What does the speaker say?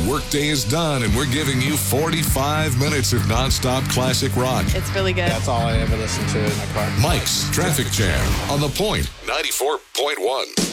workday is done and we're giving you 45 minutes of nonstop classic rock. It's really good. That's all I ever listen to in my car. Mike's Traffic Jam on The Point 94.1.